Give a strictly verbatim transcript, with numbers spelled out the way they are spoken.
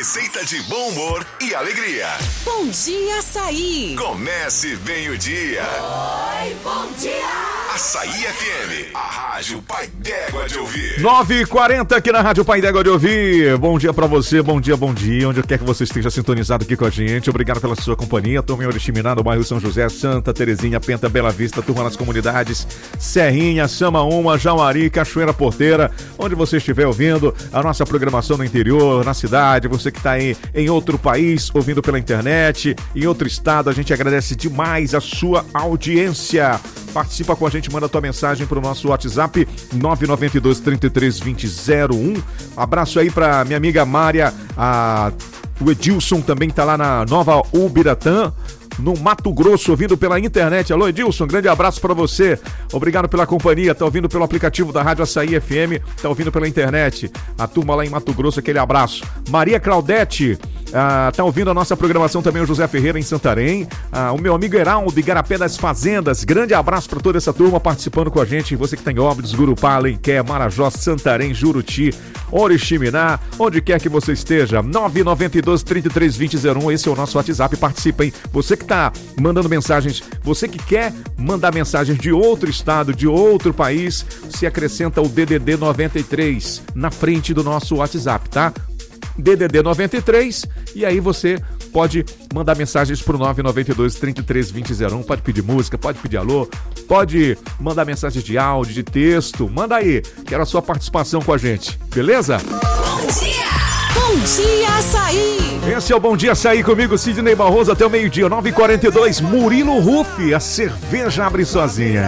receita de bom humor e alegria. Bom dia, Açaí. Comece bem o dia. Oi, bom dia. Açaí F M, a rádio Pai d'Égua de ouvir. nove e quarenta aqui na rádio Pai d'Égua de ouvir. Bom dia pra você, bom dia, bom dia. Onde quer que você esteja sintonizado aqui com a gente. Obrigado pela sua companhia. Turma em Oriximiná, no bairro São José, Santa Terezinha, Penta, Bela Vista, turma nas comunidades Serrinha, Samaúma, Jauari, Cachoeira Porteira. Onde você estiver ouvindo a nossa programação no interior, na cidade, você que está aí em outro país, ouvindo pela internet, em outro estado, a gente agradece demais a sua audiência. Participa com a gente, manda tua mensagem para o nosso WhatsApp nove nove dois, três três dois zero zero um. Abraço aí para minha amiga Mária, a, o Edilson também está lá na Nova Ubiratã, no Mato Grosso, ouvindo pela internet. Alô, Edilson, grande abraço pra você. Obrigado pela companhia. Tá ouvindo pelo aplicativo da Rádio Açaí F M, tá ouvindo pela internet. A turma lá em Mato Grosso, aquele abraço. Maria Claudete, ah, tá ouvindo a nossa programação também, o José Ferreira em Santarém. Ah, o meu amigo Heraldo, Igarapé das Fazendas. Grande abraço pra toda essa turma participando com a gente. Você que tá em Óbidos, Gurupá, Alenquer, Marajó, Santarém, Juruti, Oriximiná, onde quer que você esteja. nove nove dois, três três dois zero zero um, esse é o nosso WhatsApp. Participem. Você que tá mandando mensagens, você que quer mandar mensagens de outro estado, de outro país, se acrescenta o D D D noventa e três na frente do nosso WhatsApp, tá? D D D noventa e três, e aí você pode mandar mensagens pro nove nove dois, três três dois zero um, pode pedir música, pode pedir alô, pode mandar mensagens de áudio, de texto, manda aí, quero a sua participação com a gente, beleza? Bom dia. Bom dia, Açaí. Esse é o Bom Dia Açaí comigo, Sidney Barroso, até o meio-dia, nove e quarenta e dois, Murilo Ruff, a cerveja abre sozinha.